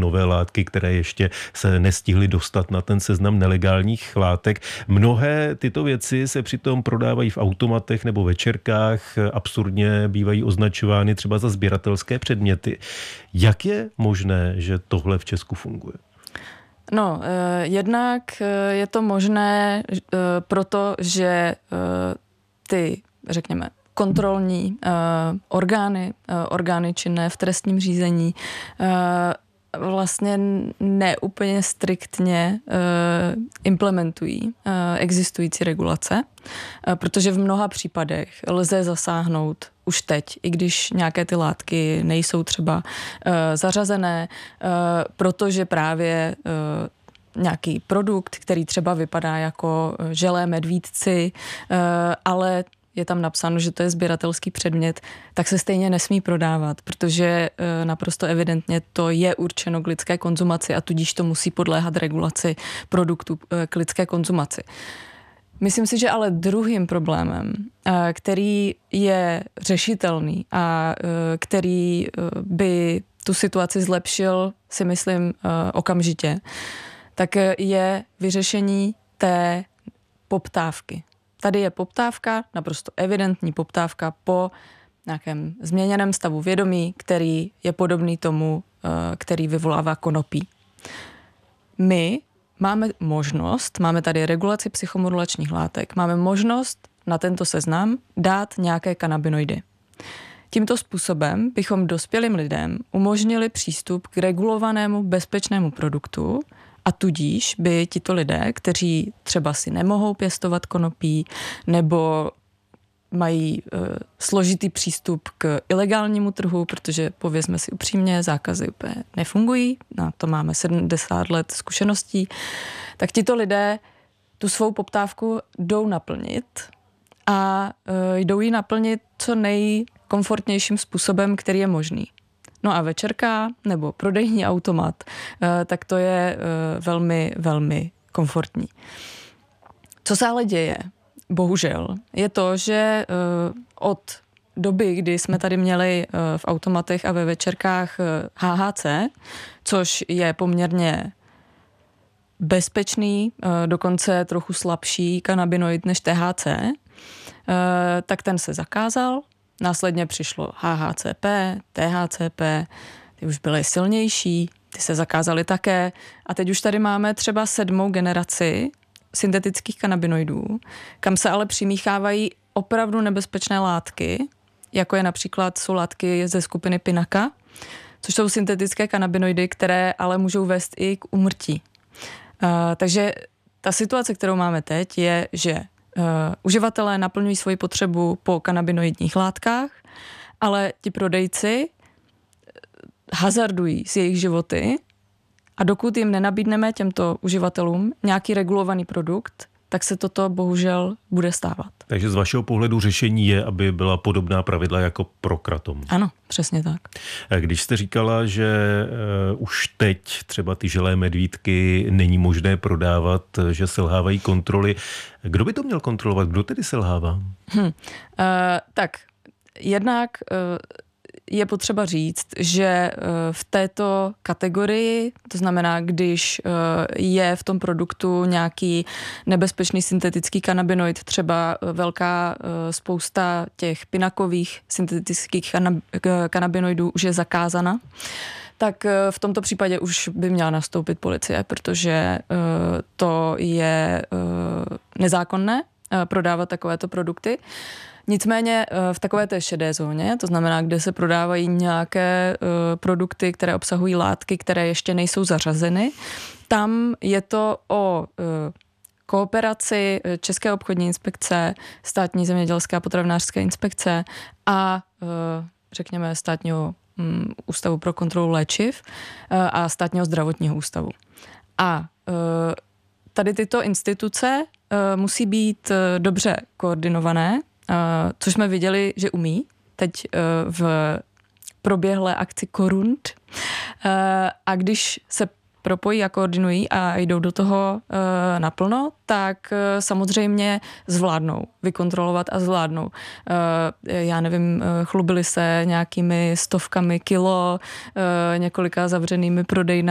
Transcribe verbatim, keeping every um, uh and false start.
nové látky, které ještě se nestihly dostat na ten seznam nelegálních látek. Mnohé tyto věci se přitom prodávají v automatech nebo večerkách, absurdně bývají označovány třeba za sběratelské předměty. Jak je možné, že tohle v Česku funguje? No, eh, jednak eh, je to možné eh, proto, že eh, ty, řekněme, kontrolní eh, orgány, eh, orgány činné v trestním řízení eh, vlastně neúplně striktně uh, implementují uh, existující regulace, uh, protože v mnoha případech lze zasáhnout už teď, i když nějaké ty látky nejsou třeba uh, zařazené, uh, protože právě uh, nějaký produkt, který třeba vypadá jako želé medvídci, uh, ale je tam napsáno, že to je sběratelský předmět, tak se stejně nesmí prodávat, protože e, naprosto evidentně to je určeno k lidské konzumaci a tudíž to musí podléhat regulaci produktů e, k lidské konzumaci. Myslím si, že ale druhým problémem, e, který je řešitelný a e, který e, by tu situaci zlepšil, si myslím, e, okamžitě, tak je vyřešení té poptávky. Tady je poptávka, naprosto evidentní poptávka po nějakém změněném stavu vědomí, který je podobný tomu, který vyvolává konopí. My máme možnost, máme tady regulaci psychomodulačních látek, máme možnost na tento seznam dát nějaké kanabinoidy. Tímto způsobem bychom dospělým lidem umožnili přístup k regulovanému bezpečnému produktu, a tudíž by tito lidé, kteří třeba si nemohou pěstovat konopí nebo mají e, složitý přístup k ilegálnímu trhu, protože povězme si upřímně, zákazy úplně nefungují, na to máme sedmdesát let zkušeností, tak tito lidé tu svou poptávku jdou naplnit a e, jdou ji naplnit co nejkomfortnějším způsobem, který je možný. No a večerka nebo prodejní automat, tak to je velmi, velmi komfortní. Co se ale děje, bohužel, je to, že od doby, kdy jsme tady měli v automatech a ve večerkách H H C, což je poměrně bezpečný, dokonce trochu slabší kanabinoid než T H C, tak ten se zakázal. Následně přišlo H H C P, T H C P, ty už byly silnější, ty se zakázaly také. A teď už tady máme třeba sedmou generaci syntetických kanabinoidů, kam se ale přimíchávají opravdu nebezpečné látky, jako je například jsou látky ze skupiny Pinaka, což jsou syntetické kanabinoidy, které ale můžou vést i k úmrtí. Uh, takže ta situace, kterou máme teď, je, že Uh, uživatelé naplňují svoji potřebu po kanabinoidních látkách, ale ti prodejci hazardují s jejich životy a dokud jim nenabídneme těmto uživatelům nějaký regulovaný produkt, tak se toto bohužel bude stávat. Takže z vašeho pohledu řešení je, aby byla podobná pravidla jako pro kratom. Ano, přesně tak. Když jste říkala, že uh, už teď třeba ty želé medvídky není možné prodávat, že selhávají kontroly, kdo by to měl kontrolovat? Kdo tedy selhává? Hm. Uh, tak, jednak uh, je potřeba říct, že v této kategorii, to znamená, když je v tom produktu nějaký nebezpečný syntetický kanabinoid, třeba velká spousta těch pinakových syntetických kanabinoidů už je zakázána, tak v tomto případě už by měla nastoupit policie, protože to je nezákonné prodávat takovéto produkty. Nicméně v takové té šedé zóně, to znamená, kde se prodávají nějaké uh, produkty, které obsahují látky, které ještě nejsou zařazeny, tam je to o uh, kooperaci České obchodní inspekce, Státní zemědělské a potravinářské inspekce a uh, řekněme Státního um, ústavu pro kontrolu léčiv uh, a Státního zdravotního ústavu. A uh, tady tyto instituce uh, musí být uh, dobře koordinované, Uh, což jsme viděli, že umí teď uh, v proběhlé akci Korund. Uh, a když se propojí a koordinují a jdou do toho uh, naplno, tak uh, samozřejmě zvládnou vykontrolovat a zvládnou. Uh, já nevím, uh, chlubili se nějakými stovkami kilo, uh, několika zavřenými prodejnami